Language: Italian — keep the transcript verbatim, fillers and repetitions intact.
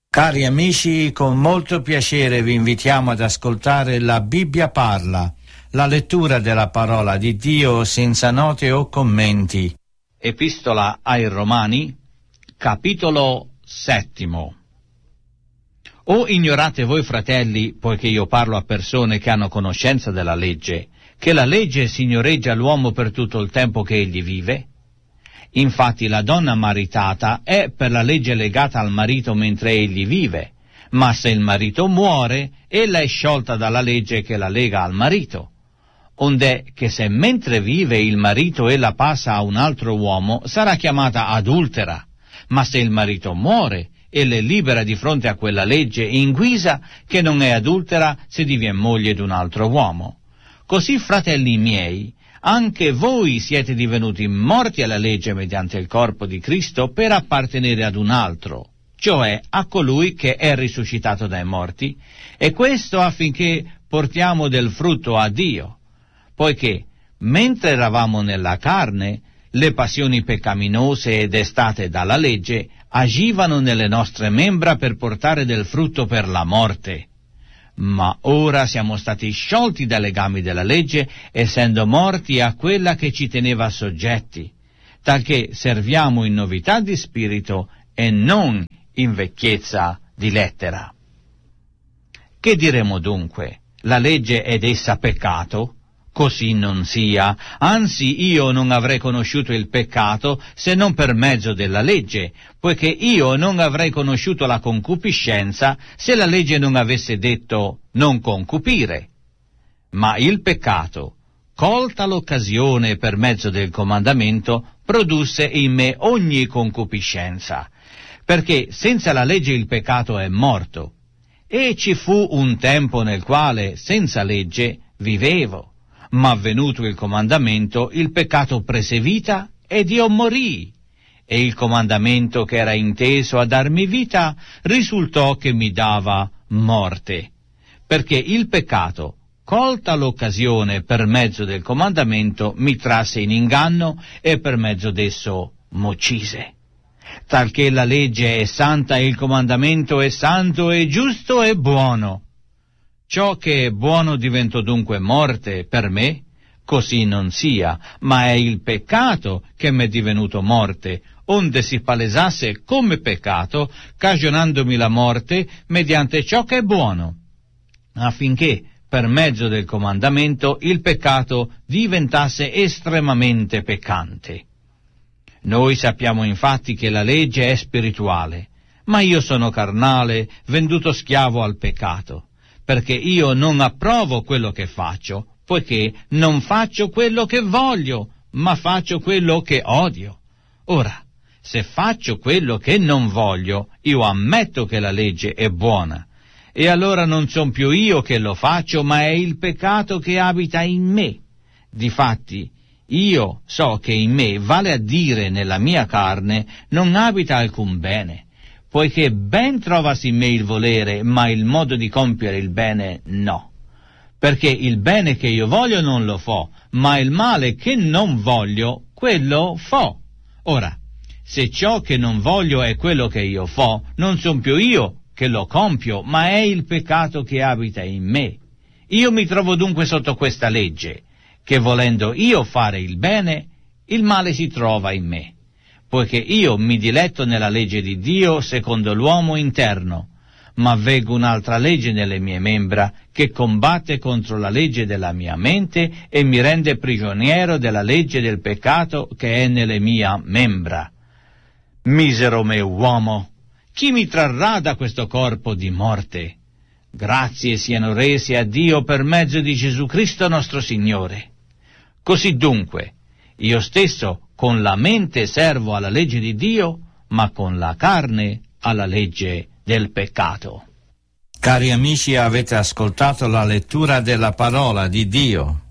Cari amici, con molto piacere vi invitiamo ad ascoltare La Bibbia parla, la lettura della parola di Dio senza note o commenti. Epistola ai Romani, capitolo settimo. O ignorate voi, fratelli, poiché io parlo a persone che hanno conoscenza della legge, che la legge signoreggia l'uomo per tutto il tempo che egli vive? Infatti la donna maritata è per la legge legata al marito mentre egli vive, ma se il marito muore, ella è sciolta dalla legge che la lega al marito. Ond'è che se mentre vive il marito ella passa a un altro uomo, sarà chiamata adultera, ma se il marito muore, ella è libera di fronte a quella legge in guisa che non è adultera se divien moglie d'un altro uomo. Così, fratelli miei, anche voi siete divenuti morti alla legge mediante il corpo di Cristo per appartenere ad un altro, cioè a colui che è risuscitato dai morti, e questo affinché portiamo del frutto a Dio, poiché, mentre eravamo nella carne, le passioni peccaminose e destate dalla legge agivano nelle nostre membra per portare del frutto per la morte. Ma ora siamo stati sciolti dai legami della legge, essendo morti a quella che ci teneva soggetti, talché serviamo in novità di spirito e non in vecchiezza di lettera. Che diremo dunque? La legge ed essa peccato? Così non sia, anzi io non avrei conosciuto il peccato se non per mezzo della legge, poiché io non avrei conosciuto la concupiscenza se la legge non avesse detto non concupire. Ma il peccato, colta l'occasione per mezzo del comandamento, produsse in me ogni concupiscenza, perché senza la legge il peccato è morto. E ci fu un tempo nel quale, senza legge, vivevo. Ma venuto il comandamento, il peccato prese vita ed io morii. E il comandamento che era inteso a darmi vita risultò che mi dava morte. Perché il peccato, colta l'occasione per mezzo del comandamento, mi trasse in inganno e per mezzo d'esso m'uccise. Talché la legge è santa e il comandamento è santo e giusto e buono. Ciò che è buono diventò dunque morte per me? Così non sia, ma è il peccato che m'è divenuto morte, onde si palesasse come peccato, cagionandomi la morte mediante ciò che è buono, affinché per mezzo del comandamento il peccato diventasse estremamente peccante. Noi sappiamo infatti che la legge è spirituale, ma io sono carnale, venduto schiavo al peccato. Perché io non approvo quello che faccio, poiché non faccio quello che voglio, ma faccio quello che odio. Ora, se faccio quello che non voglio, io ammetto che la legge è buona, e allora non son più io che lo faccio, ma è il peccato che abita in me. Difatti, io so che in me, vale a dire nella mia carne, non abita alcun bene, poiché ben trovasi in me il volere, ma il modo di compiere il bene no. Perché il bene che io voglio non lo fo, ma il male che non voglio, quello fo. Ora, se ciò che non voglio è quello che io fo, non son più io che lo compio, ma è il peccato che abita in me. Io mi trovo dunque sotto questa legge, che volendo io fare il bene, il male si trova in me. Poiché io mi diletto nella legge di Dio secondo l'uomo interno, ma veggo un'altra legge nelle mie membra che combatte contro la legge della mia mente e mi rende prigioniero della legge del peccato che è nelle mie membra. Misero me uomo, chi mi trarrà da questo corpo di morte? Grazie siano rese a Dio per mezzo di Gesù Cristo nostro Signore. Così dunque, io stesso con la mente servo alla legge di Dio, ma con la carne alla legge del peccato. Cari amici, avete ascoltato la lettura della parola di Dio.